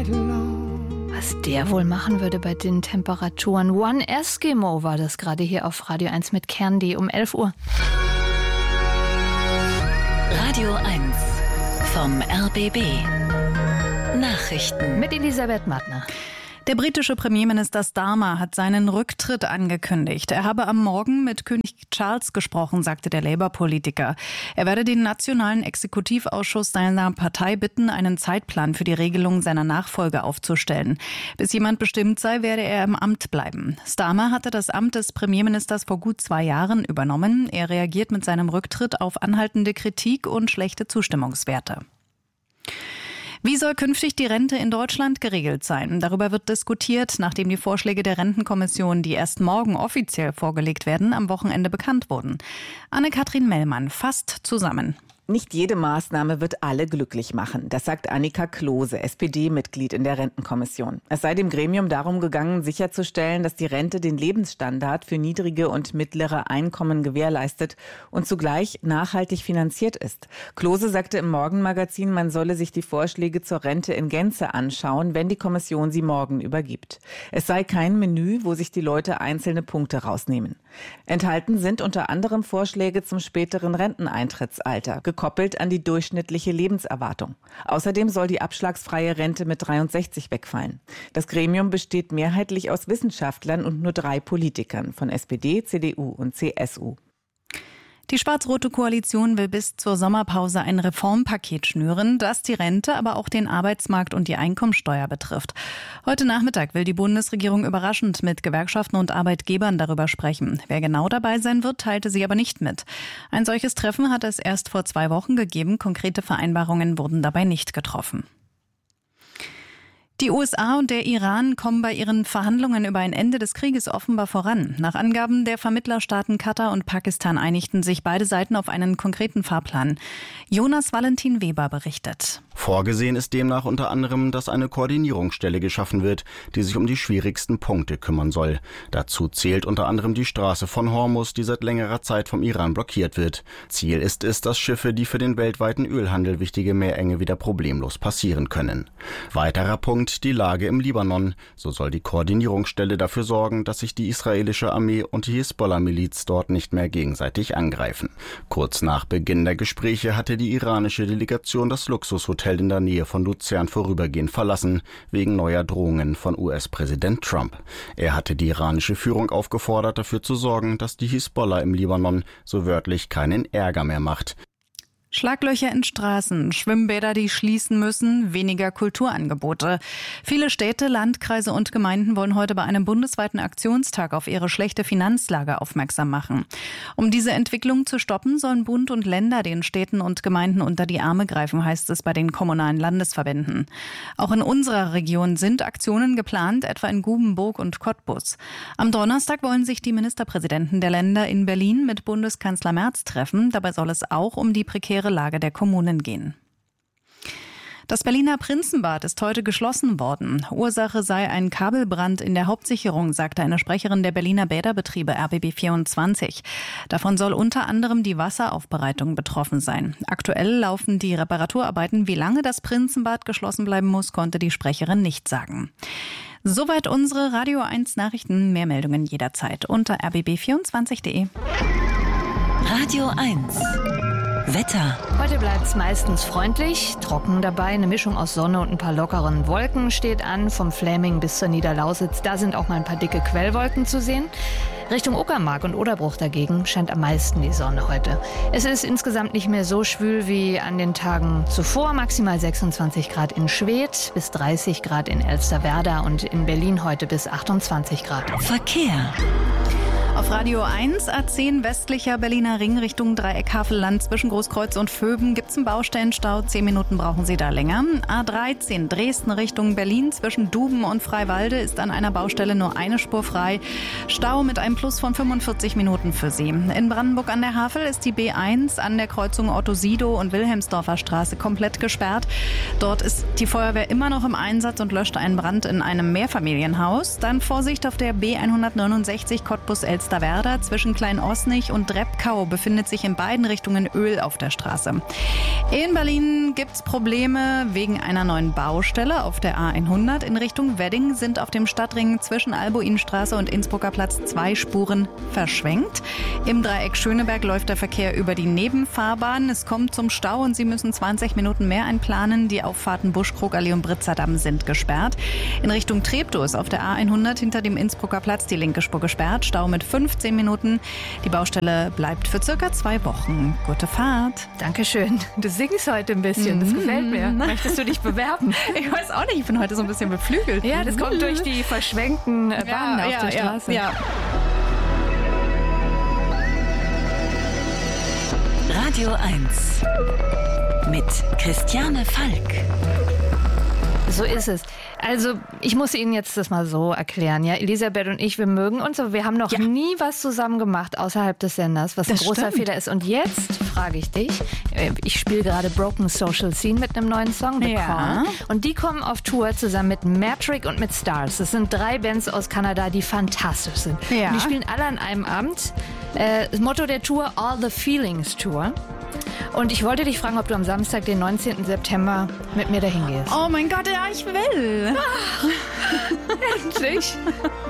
night long. Was der wohl machen würde bei den Temperaturen. One Eskimo war das gerade hier auf Radio 1 mit Candy um 11 Uhr. Radio 1 vom RBB. Nachrichten Mit Elisabeth Mattner. Der britische Premierminister Starmer hat seinen Rücktritt angekündigt. Er habe am Morgen mit König Charles gesprochen, sagte der Labour-Politiker. Er werde den Nationalen Exekutivausschuss seiner Partei bitten, einen Zeitplan für die Regelung seiner Nachfolge aufzustellen. Bis jemand bestimmt sei, werde er im Amt bleiben. Starmer hatte das Amt des Premierministers vor gut 2 Jahren übernommen. Er reagiert mit seinem Rücktritt auf anhaltende Kritik und schlechte Zustimmungswerte. Wie soll künftig die Rente in Deutschland geregelt sein? Darüber wird diskutiert, nachdem die Vorschläge der Rentenkommission, die erst morgen offiziell vorgelegt werden, am Wochenende bekannt wurden. Anne-Kathrin Mellmann fasst zusammen. Nicht jede Maßnahme wird alle glücklich machen. Das sagt Annika Klose, SPD-Mitglied in der Rentenkommission. Es sei dem Gremium darum gegangen, sicherzustellen, dass die Rente den Lebensstandard für niedrige und mittlere Einkommen gewährleistet und zugleich nachhaltig finanziert ist. Klose sagte im Morgenmagazin, man solle sich die Vorschläge zur Rente in Gänze anschauen, wenn die Kommission sie morgen übergibt. Es sei kein Menü, wo sich die Leute einzelne Punkte rausnehmen. Enthalten sind unter anderem Vorschläge zum späteren Renteneintrittsalter, gekoppelt an die durchschnittliche Lebenserwartung. Außerdem soll die abschlagsfreie Rente mit 63 wegfallen. Das Gremium besteht mehrheitlich aus Wissenschaftlern und nur 3 Politikern von SPD, CDU und CSU. Die schwarz-rote Koalition will bis zur Sommerpause ein Reformpaket schnüren, das die Rente, aber auch den Arbeitsmarkt und die Einkommensteuer betrifft. Heute Nachmittag will die Bundesregierung überraschend mit Gewerkschaften und Arbeitgebern darüber sprechen. Wer genau dabei sein wird, teilte sie aber nicht mit. Ein solches Treffen hat es erst vor 2 Wochen gegeben. Konkrete Vereinbarungen wurden dabei nicht getroffen. Die USA und der Iran kommen bei ihren Verhandlungen über ein Ende des Krieges offenbar voran. Nach Angaben der Vermittlerstaaten Katar und Pakistan einigten sich beide Seiten auf einen konkreten Fahrplan. Jonas Valentin Weber berichtet. Vorgesehen ist demnach unter anderem, dass eine Koordinierungsstelle geschaffen wird, die sich um die schwierigsten Punkte kümmern soll. Dazu zählt unter anderem die Straße von Hormuz, die seit längerer Zeit vom Iran blockiert wird. Ziel ist es, dass Schiffe, die für den weltweiten Ölhandel wichtige Meerenge wieder problemlos passieren können. Weiterer Punkt: die Lage im Libanon. So soll die Koordinierungsstelle dafür sorgen, dass sich die israelische Armee und die Hisbollah-Miliz dort nicht mehr gegenseitig angreifen. Kurz nach Beginn der Gespräche hatte die iranische Delegation das Luxushotel in der Nähe von Luzern vorübergehend verlassen, wegen neuer Drohungen von US-Präsident Trump. Er hatte die iranische Führung aufgefordert, dafür zu sorgen, dass die Hisbollah im Libanon so wörtlich keinen Ärger mehr macht. Schlaglöcher in Straßen, Schwimmbäder, die schließen müssen, weniger Kulturangebote. Viele Städte, Landkreise und Gemeinden wollen heute bei einem bundesweiten Aktionstag auf ihre schlechte Finanzlage aufmerksam machen. Um diese Entwicklung zu stoppen, sollen Bund und Länder den Städten und Gemeinden unter die Arme greifen, heißt es bei den kommunalen Landesverbänden. Auch in unserer Region sind Aktionen geplant, etwa in Gubenburg und Cottbus. Am Donnerstag wollen sich die Ministerpräsidenten der Länder in Berlin mit Bundeskanzler Merz treffen. Dabei soll es auch um die prekäre Lage der Kommunen gehen. Das Berliner Prinzenbad ist heute geschlossen worden. Ursache sei ein Kabelbrand in der Hauptsicherung, sagte eine Sprecherin der Berliner Bäderbetriebe RBB24. Davon soll unter anderem die Wasseraufbereitung betroffen sein. Aktuell laufen die Reparaturarbeiten. Wie lange das Prinzenbad geschlossen bleiben muss, konnte die Sprecherin nicht sagen. Soweit unsere Radio 1 Nachrichten. Mehr Meldungen jederzeit unter rbb24.de. Radio 1 Wetter. Heute bleibt es meistens freundlich, trocken dabei. Eine Mischung aus Sonne und ein paar lockeren Wolken steht an. Vom Fläming bis zur Niederlausitz. Da sind auch mal ein paar dicke Quellwolken zu sehen. Richtung Uckermark und Oderbruch dagegen scheint am meisten die Sonne heute. Es ist insgesamt nicht mehr so schwül wie an den Tagen zuvor. Maximal 26 Grad in Schwedt, bis 30 Grad in Elsterwerda und in Berlin heute bis 28 Grad. Verkehr. Auf Radio 1, A10 westlicher Berliner Ring Richtung Dreieck Havelland zwischen Großkreuz und Vöben gibt's einen Baustellenstau. 10 Minuten brauchen Sie da länger. A13 Dresden Richtung Berlin zwischen Duben und Freiwalde ist an einer Baustelle nur eine Spur frei. Stau mit einem Plus von 45 Minuten für Sie. In Brandenburg an der Havel ist die B1 an der Kreuzung Otto-Sidow und Wilhelmsdorfer Straße komplett gesperrt. Dort ist die Feuerwehr immer noch im Einsatz und löscht einen Brand in einem Mehrfamilienhaus. Dann Vorsicht auf der B169 Cottbus-Elsterwerda Elsterwerda. Zwischen Klein-Osnich und Drebkau befindet sich in beiden Richtungen Öl auf der Straße. In Berlin gibt's Probleme wegen einer neuen Baustelle auf der A100. In Richtung Wedding sind auf dem Stadtring zwischen Albuinstraße und Innsbrucker Platz 2 Spuren verschwenkt. Im Dreieck Schöneberg läuft der Verkehr über die Nebenfahrbahn. Es kommt zum Stau und Sie müssen 20 Minuten mehr einplanen. Die Auffahrten Buschkrogallee und Britzerdamm sind gesperrt. In Richtung Treptow ist auf der A100 hinter dem Innsbrucker Platz die linke Spur gesperrt. Stau mit 15 Minuten. Die Baustelle bleibt für circa 2 Wochen. Gute Fahrt. Dankeschön. Du singst heute ein bisschen. Das gefällt mir. Möchtest du dich bewerben? Ich weiß auch nicht. Ich bin heute so ein bisschen beflügelt. Ja, das kommt durch die verschwenkten Bahnen auf der Straße. Ja. Radio 1 mit Christiane Falk. So ist es. Also, ich muss Ihnen jetzt das mal so erklären. Ja, Elisabeth und ich, wir mögen uns, aber wir haben noch nie was zusammen gemacht außerhalb des Senders, was ein großer Fehler ist. Und jetzt frage ich dich, ich spiele gerade Broken Social Scene mit einem neuen Song, The Call. Und die kommen auf Tour zusammen mit Metric und mit Stars. Das sind 3 Bands aus Kanada, die fantastisch sind. Ja. Und die spielen alle an einem Abend. Das Motto der Tour, All the Feelings Tour. Und ich wollte dich fragen, ob du am Samstag, den 19. September, mit mir dahin gehst. Oh mein Gott, ja, ich will. Endlich.